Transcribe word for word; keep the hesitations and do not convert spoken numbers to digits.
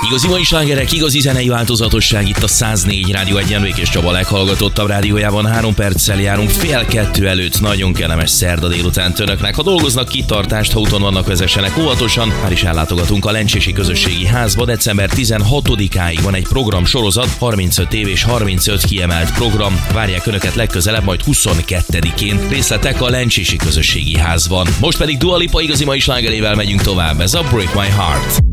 Igazi mai slágerek, igazi zenei változatosság itt a száznégy Rádió Egyen, Békés Csaba leghallgatottabb rádiójában. Három perccel járunk fél kettő előtt, nagyon kellemes szerda délután önöknek. Ha dolgoznak, kitartást, ha úton vannak, vezessenek óvatosan. Már is ellátogatunk a Lencsési Közösségi Házba. december tizenhatodikáig van egy programsorozat, harmincöt év és harmincöt kiemelt program. Várják önöket legközelebb, majd huszonkettedikén. Részletek a Lencsési Közösségi Házban. Most pedig Dua Lipa igazi mai slágerével megyünk tovább. Ez a Break My Heart.